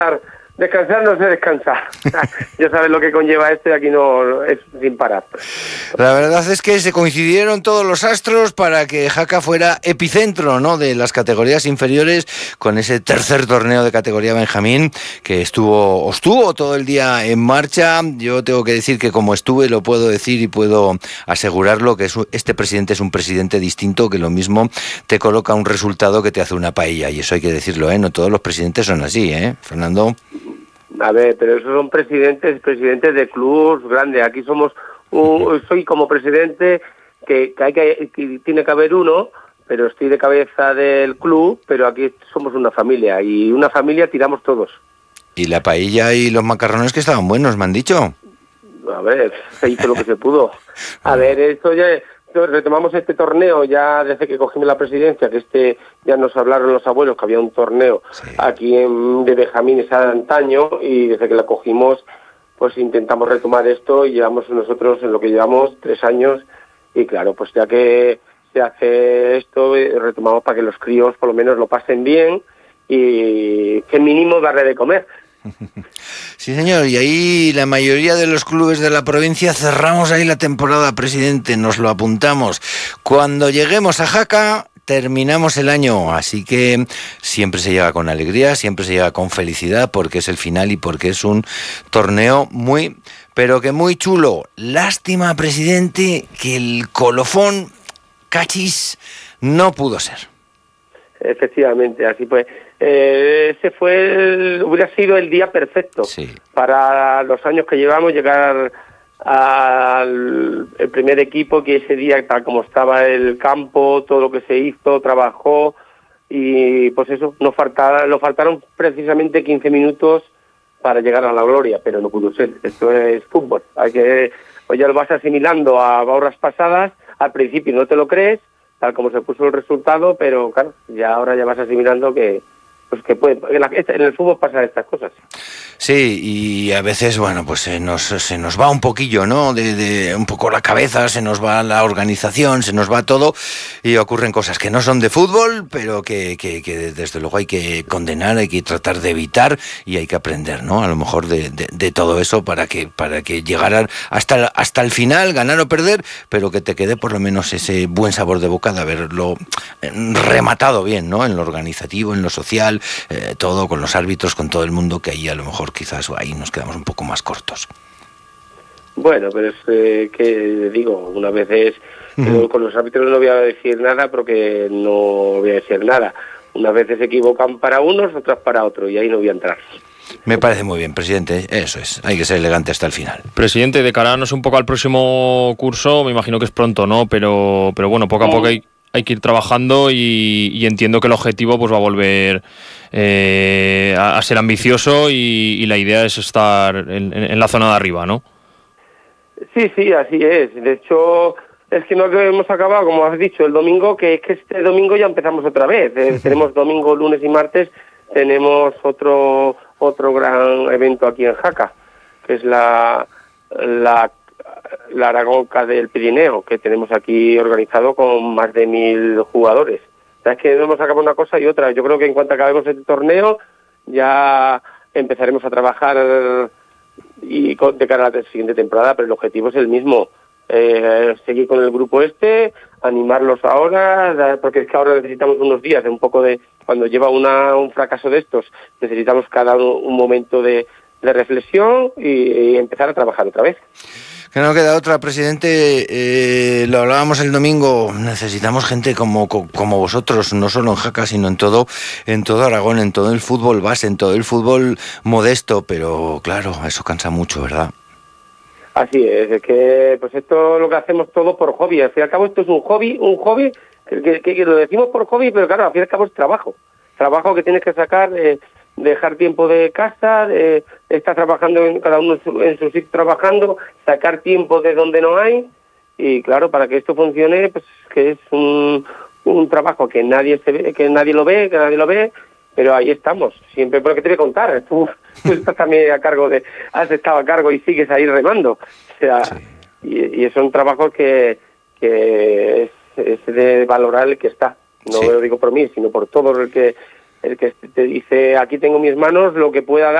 descansar no se descansa. Ya sabes lo que conlleva esto y aquí no es sin parar. La verdad es que se coincidieron todos los astros para que Jaca fuera epicentro, ¿no?, de las categorías inferiores, con ese tercer torneo de categoría Benjamín que estuvo todo el día en marcha. Yo tengo que decir que como estuve, lo puedo decir y puedo asegurarlo, que este presidente es un presidente distinto, que lo mismo te coloca un resultado que te hace una paella, y eso hay que decirlo, ¿eh? No todos los presidentes son así, Fernando. A ver, pero esos son presidentes de clubes grandes. Aquí somos, soy como presidente que tiene que haber uno, pero estoy de cabeza del club, pero aquí somos una familia y una familia tiramos todos. Y la paella y los macarrones que estaban buenos, me han dicho. A ver, se hizo lo que se pudo. A ver, esto ya retomamos este torneo ya desde que cogimos la presidencia, que ya nos hablaron los abuelos que había un torneo aquí de Benjamín de antaño, y desde que la cogimos pues intentamos retomar esto y llevamos nosotros en lo que llevamos 3 años, y claro, pues ya que se hace esto, retomamos para que los críos por lo menos lo pasen bien y que mínimo darle de comer. Sí, señor, y ahí la mayoría de los clubes de la provincia cerramos ahí la temporada, presidente, nos lo apuntamos. Cuando lleguemos a Jaca, terminamos el año, así que siempre se llega con alegría, siempre se llega con felicidad, porque es el final y porque es un torneo muy, pero que muy chulo. Lástima, presidente, que el colofón, cachis, no pudo ser. Efectivamente, así pues. Ese hubiera sido el día perfecto para los años que llevamos, llegar al primer equipo, que ese día, tal como estaba el campo, todo lo que se hizo, trabajó, y pues eso, nos faltaron precisamente 15 minutos para llegar a la gloria, pero no pudo ser. Esto es fútbol, pues ya lo vas asimilando a horas pasadas, al principio no te lo crees, tal como se puso el resultado, pero claro, ahora ya vas asimilando que en el fútbol pasan estas cosas. Sí, y a veces, bueno, pues se nos va un poquillo, ¿no? De un poco la cabeza, se nos va la organización, se nos va todo, y ocurren cosas que no son de fútbol, pero que desde luego hay que condenar, hay que tratar de evitar, y hay que aprender, ¿no? A lo mejor de todo eso para que llegaran hasta el final, ganar o perder, pero que te quede por lo menos ese buen sabor de boca de haberlo rematado bien, ¿no? En lo organizativo, en lo social, todo, con los árbitros, con todo el mundo, que ahí a lo mejor quizás ahí nos quedamos un poco más cortos. Bueno, pero es que digo, una vez con los árbitros no voy a decir nada porque no voy a decir nada. Unas veces se equivocan para unos, otras para otros, y ahí no voy a entrar. Me parece muy bien, presidente, eso es, hay que ser elegante hasta el final. Presidente, de cara un poco al próximo curso, me imagino que es pronto, ¿no? Pero bueno, poco a poco hay que ir trabajando, y entiendo que el objetivo pues va a volver a ser ambicioso, y la idea es estar en la zona de arriba, ¿no? Sí, así es. De hecho, es que no hemos acabado, como has dicho, el domingo, que es que este domingo ya empezamos otra vez. Tenemos domingo, lunes y martes, tenemos otro gran evento aquí en Jaca, que es la Aragonca del Pirineo, que tenemos aquí organizado con más de 1.000 jugadores. O sea, es que no hemos acabado una cosa y otra. Yo creo que en cuanto acabemos este torneo, ya empezaremos a trabajar de cara a la siguiente temporada, pero el objetivo es el mismo. Seguir con el grupo animarlos ahora, porque es que ahora necesitamos unos días de un poco de... Cuando lleva un fracaso de estos, necesitamos cada uno un momento de reflexión y empezar a trabajar otra vez. Que no queda otra, presidente, lo hablábamos el domingo, necesitamos gente como vosotros, no solo en Jaca, sino en todo Aragón, en todo el fútbol base, en todo el fútbol modesto, pero claro, eso cansa mucho, ¿verdad? Así es que pues esto lo que hacemos todo por hobby, al fin y al cabo esto es un hobby que lo decimos por hobby, pero claro, al fin y al cabo es trabajo que tienes que sacar, dejar tiempo de casa, estar trabajando cada uno en su sitio trabajando, sacar tiempo de donde no hay, y claro, para que esto funcione, pues que es un trabajo que nadie lo ve, pero ahí estamos, siempre, porque te voy a contar, tú estás también has estado a cargo y sigues ahí remando, o sea, sí. y son trabajos que es de valorar el que está, no lo digo por mí, sino por todo el que el que te dice, aquí tengo mis manos, lo que pueda dar